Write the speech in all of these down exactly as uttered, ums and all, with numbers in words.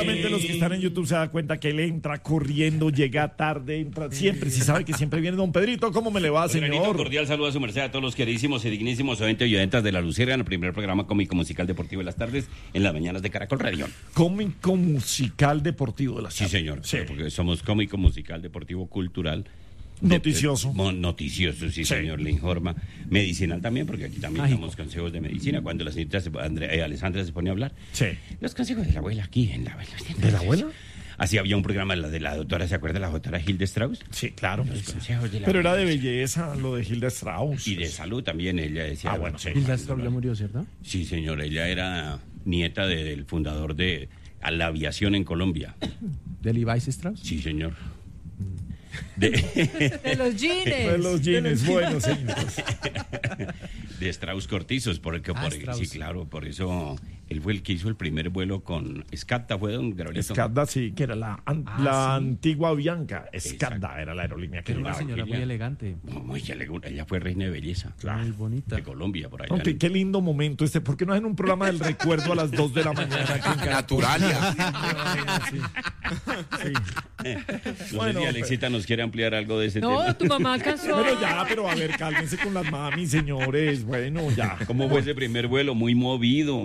solamente los que están en YouTube se dan cuenta que él entra corriendo, llega tarde, entra siempre. Si sabe que siempre viene don Pedrito, ¿cómo me le va, señor? Un cordial saludo a su merced, a todos los queridísimos y dignísimos oyentes y oyentas de La Lucera, en el primer programa cómico musical deportivo de las tardes, en las mañanas de Caracol Radio. Cómico musical deportivo de las tardes. Sí, señor, sí. Porque somos cómico musical deportivo cultural. Noticioso. De, de, noticioso, sí, sí, señor, le informa. Medicinal también, porque aquí también Ay. damos consejos de medicina. Cuando la señorita se, André, eh, Alessandra se pone a hablar. Sí. Los consejos de la abuela aquí en la abuela. ¿De la abuela? Así había un programa de la, de la doctora, ¿se acuerda de la doctora Hilda Strauss? Sí, claro. Los consejos de la Pero era de belleza lo de Hilda Strauss. Y de salud también, ella decía. Ah, bueno, sí. Hilda Strauss ya murió, ¿cierto? Sí, señor, ella era nieta de, del fundador de la aviación en Colombia. ¿De Levi Strauss? Sí, señor. De, de los jeans. De los jeans, bueno, señores. De Strauss Cortizos, porque Ah, por, Strauss. sí, claro, por eso él fue el que hizo el primer vuelo con Skadda, fue don Gabrielito. Skadda, sí, que era la, an- Ah, la sí. antigua Bianca. Skadda Exacto. era la aerolínea que Era una llevaba. señora muy elegante, Muy elegante, ella fue reina de belleza. muy bonita. De Colombia, por allá. No, qué, qué lindo momento este. ¿Por qué no hacen un programa del recuerdo a las dos de la mañana? Aquí en Caracol? Naturalia. Sí. Sí. No Bueno, sé si Alexita nos quiere ampliar algo de ese No, tema. tu mamá casó. Pero ya, pero a ver, cálmense con las mami, señores. Bueno, ya. ¿Cómo fue ese primer vuelo? Muy movido.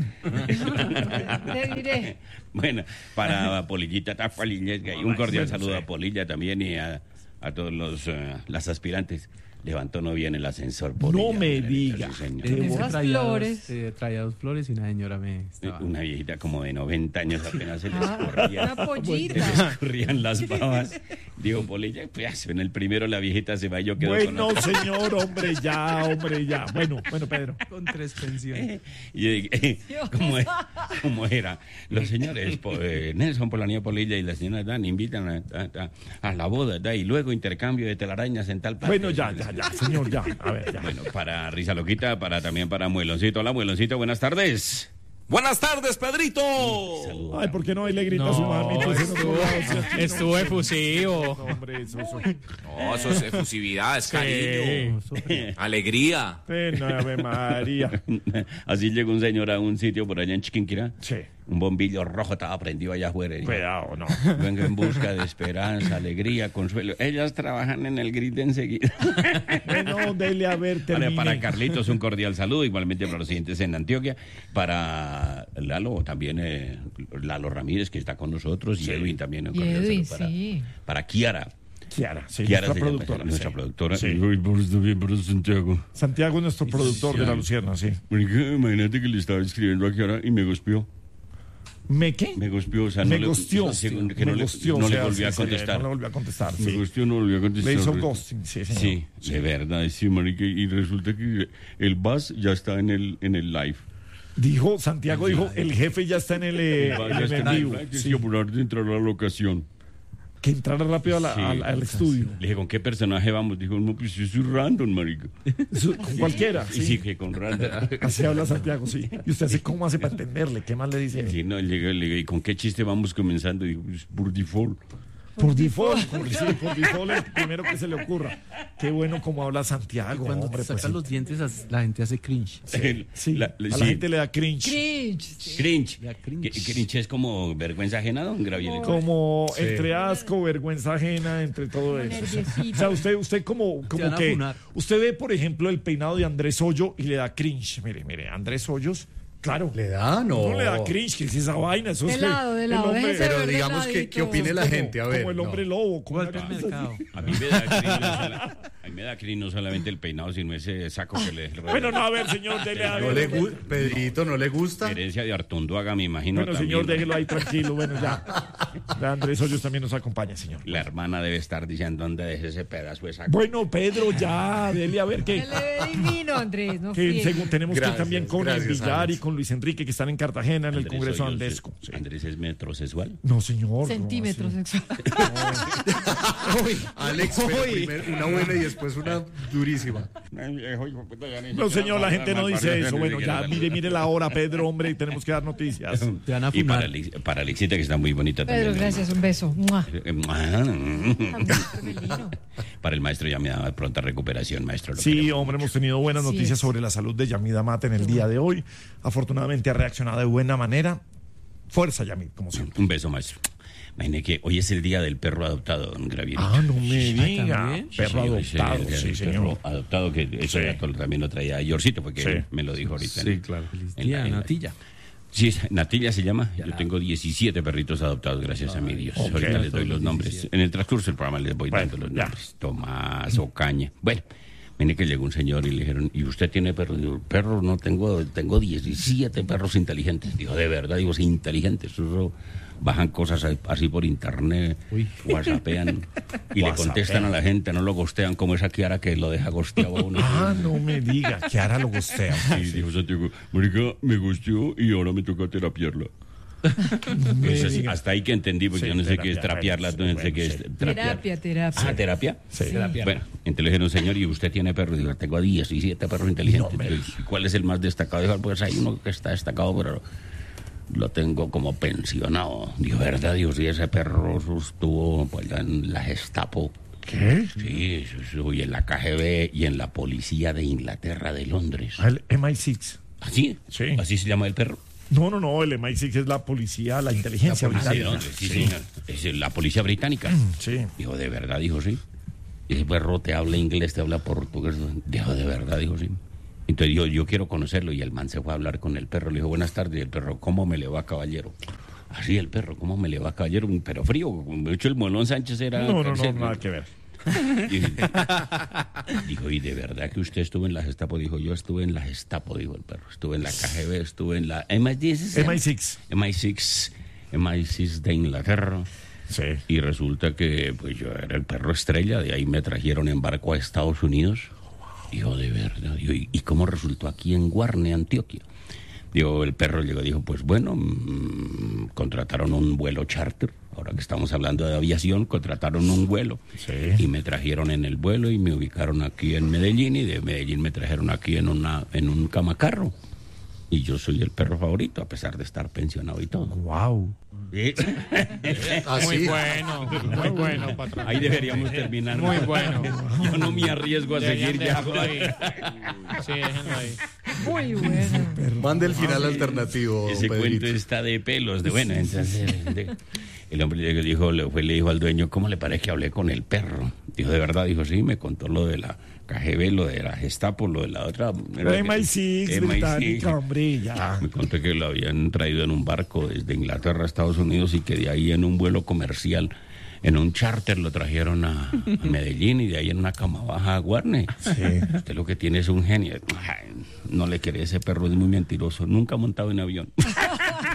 Te diré. Bueno, para Polillita Tafalilla, un cordial saludo a Polilla también y a, a todos los uh, las aspirantes. Levantó no bien el ascensor. Polilla, No me señorita, diga. sí, señor. Qué Esas traía flores. Dos, eh, traía dos flores y una señora me estaba... Una viejita como de noventa años apenas se les Ah, corría. una pollita. Se les corrían las babas. Digo, Polilla, pues en el primero la viejita se va y yo quedo Bueno, con la... señor, hombre, ya, hombre, ya. Bueno, bueno, Pedro. Con tres pensiones. Y, eh, ¿cómo, es- cómo era? Los señores, po- eh, Nelson Polanía Polilla y la señora Dan invitan a, a- a- a la boda, da, y luego intercambio de telarañas en tal parte. Bueno, ya, ya, ya, señor, ya. A ver, ya. Bueno, para Risa Loquita, para también para Mueloncito. Hola, Mueloncito, buenas tardes. Buenas tardes, Pedrito. Ay, ¿por qué no? Y le grita a su mami. Pues, en otro lado, o sea, Estuvo efusivo. no, hombre, eso, eso. No, eso es efusividad, es cariño, alegría. Ven, Ave María. Así llegó un señor a un sitio por allá en Chiquinquirá. Sí. Un bombillo rojo estaba prendido allá afuera. Y Cuidado, no. vengo en busca de esperanza, alegría, consuelo. Ellas trabajan en el grid enseguida. Bueno, dele a ver, Para, termine. para Carlitos un cordial saludo, igualmente para los siguientes en Antioquia, para Lalo también, eh, Lalo Ramírez que está con nosotros, y Edwin también un Y cordial Edwin, saludo para, sí. para Kiara. Kiara, sí, Kiara nuestra se llama, productora. nuestra sí. productora. Sí. Uy, por eso bien, por eso Santiago. Santiago es nuestro productor de La Lucierna, sí. Marica, imagínate que le estaba escribiendo a Kiara y me gospió. ¿Me qué? Me gospió, o sea, Me no gosteó. le, sí, que Me no, le- gosteó, no o le sea, volví a sí, sí, contestar. No le volvió a contestar, Me sí. gosteó, no volvió a contestar. Le hizo ghosting, sí, señor. Sí, de verdad, sí, marica, y resulta que el bus ya está en el, en el live. Dijo, Santiago dijo, el jefe ya está en el, eh, El bus en ya el está en en el vivo. live, hay Sí. que apurar de entrar a la locación. Que entrara rápido a la- Sí. al, al estudio. Le dije, ¿con qué personaje vamos? Dijo, no, pues yo soy random, marica. Su- Con cualquiera. Y Sí. sí, que con random. Así habla Santiago, sí. Y usted así, ¿cómo hace para entenderle? ¿Qué más le dice? Sí, no, le digo, le digo, ¿y con qué chiste vamos comenzando? Dijo, pues por default. Por default, por, sí, por default, el primero que se le ocurra. Qué bueno como habla Santiago, Cuando hombre. sacan Pues, sí. los dientes, as- la gente hace cringe. El- Sí, la- a sí. la gente le da cringe. Cringe. sí. Cringe. Ya, cringe. Que- Cringe es como vergüenza ajena, don Gabriel. Como entre asco, vergüenza ajena, entre todo Como eso. nerviosito. O sea, usted, usted como, Te como van a que... funar. Usted ve, por ejemplo, el peinado de Andrés Hoyo y le da cringe. Mire, mire, Andrés Hoyos, claro. ¿Le da? No. No le da cringe, que es esa vaina. Eso De es que lado, de el lado, hombre- déjese Pero ver de digamos que, ladito. ¿qué opine la como- gente? A ver. Como el hombre no. lobo. Como Golpe una al cosa así. mercado. A mí me da cringe, no sola- a mí me da cringe no solamente el peinado, sino ese saco que le... Bueno, no, a ver, señor, dele a No ver. le gu- Pedrito, ¿no le gusta? Herencia de Artunduaga, me imagino. Bueno, también. señor, déjelo ahí tranquilo. Bueno, ya. Ya Andrés Hoyos también nos acompaña, señor. La hermana debe estar diciendo dónde dejé ese pedazo de saco. Bueno, Pedro, ya, dele a ver Se qué. le ve divino, Andrés. No Que friegue. según tenemos que ir Gracias, también con el gracias, Villar y Alex. con Luis Enrique, que están en Cartagena en el Andrés Congreso Hoyos, Andesco. Sí. Andrés es metrosexual. No, señor. ¿cómo Centímetro así? sexual. Alex, pero primero una buena y después una durísima. No, señor, la gente no dice eso. Bueno, ya, mire, mire la hora, Pedro, hombre, tenemos que dar noticias. Te van a Y para, funar. Alex- para Alexita, que está muy bonita Pedro, también. gracias, un beso. ¡Mua! Eh, Felino. Para el maestro ya me da pronta recuperación, maestro. Lo Sí, queremos. hombre, hemos tenido buenas Así noticias es. sobre la salud de Yamida Mata en el día de hoy. Afortunadamente ha reaccionado de buena manera. Fuerza, Yamil, como siempre. Un beso, maestro. Imagine que hoy es el día del perro adoptado, don Gravierito. Ah, no me diga. ¿también? Perro Sí, hoy es el adoptado, día del sí, perro señor. adoptado, que eso Sí. ya todo- también lo traía Yorcito, porque Sí. él me lo dijo ahorita. Sí, en- claro. Feliz en día, la- en la- Natilla. Sí, Natilla se llama. Yo tengo diecisiete perritos adoptados, gracias a mi Dios. ok. Ahorita les doy los nombres. diecisiete. En el transcurso del programa les voy Bueno, dando los ya. nombres. Tomás, Ocaña. Bueno, viene que llegó un señor y le dijeron, ¿y usted tiene perros? Digo, perros no tengo, tengo diecisiete perros inteligentes. Dijo, de verdad, digo, sí, inteligentes. Eso bajan cosas así por internet, Uy. whatsappean y le Whatsappean. contestan a la gente, no lo gostean como esa Kiara que lo deja gosteado a uno. Ah, no me diga. Que ahora lo gustea. Y dijo Santiago, marica, me gusteó y ahora me toca terapiarla. Eso sí, hasta ahí que entendí, porque Sí, yo no sé qué es terapia, terapiarla, bueno, no sé qué es sí. terapiar. Terapia, terapia. Ah, terapia. Sí. Bueno, entonces le dijeron, señor, ¿y usted tiene perros? Digo, tengo diecisiete perros inteligentes. No, Digo, ¿y cuál es el más destacado? Dijo, pues hay uno que está destacado, pero lo tengo como pensionado. Digo, ¿verdad? Digo, sí, ese perro estuvo pues, allá en la Gestapo. ¿Qué? Sí, eso estuvo, y en la K G B y en la policía de Inglaterra, de Londres. Ah, el M I seis. ¿Así? Sí. ¿Así se llama el perro? No, no, no. El M I seis es la policía, la inteligencia Ah, sí, de británica. Londres, sí, señor. Es la policía británica. Sí. Dijo, ¿de verdad? Dijo, sí. Y ese perro te habla inglés, te habla portugués. Dijo, ¿de verdad? Dijo, sí. Entonces yo, yo quiero conocerlo y el man se fue a hablar con el perro. Le dijo, buenas tardes. Y el perro, ¿cómo me le va, caballero? Así el perro, ¿cómo me le va, caballero? Pero frío. De hecho, el Molón Sánchez era... No, no, no, cárcel. nada que ver. Y- dijo, ¿y de verdad que usted estuvo en la Gestapo? Dijo, yo estuve en la Gestapo, dijo el perro. Estuve en la K G B, estuve en la M I seis. M I seis. M I seis, M I seis de Inglaterra. Sí. Y resulta que pues yo era el perro estrella, de ahí me trajeron en barco a Estados Unidos. Dijo, de verdad. Digo, ¿y, y cómo resultó aquí en Guarne, Antioquia? Digo, el perro llegó y dijo, pues bueno, mmm, contrataron un vuelo charter. Ahora que estamos hablando de aviación, contrataron un vuelo. Sí. Y me trajeron en el vuelo y me ubicaron aquí en Medellín, y de Medellín me trajeron aquí en, una, en un camacarro. Y yo soy el perro favorito, a pesar de estar pensionado y todo. Wow. Así. Muy bueno, muy bueno, patrón. Ahí deberíamos terminar. Muy bueno. Yo no me arriesgo a Deberían seguir ya. dejarlo ahí. Sí, déjenlo ahí. Muy bueno. Mande el final alternativo, Ese Pedrito. cuento está de pelos, de bueno. Entonces, de- el hombre le dijo, le, fue, le dijo al dueño, ¿cómo le parece que hablé con el perro? Dijo, ¿de verdad? Dijo, sí, me contó lo de la K G B, lo de la Gestapo, lo de la otra. M I seis, M I seis. británica, hombre, ya. Me conté que lo habían traído en un barco desde Inglaterra a Estados Unidos y que de ahí en un vuelo comercial, en un charter, lo trajeron a, a Medellín y de ahí en una cama baja a Guarne. Usted lo que tiene es un genio. Ay, no le quería, ese perro es muy mentiroso. Nunca ha montado en avión.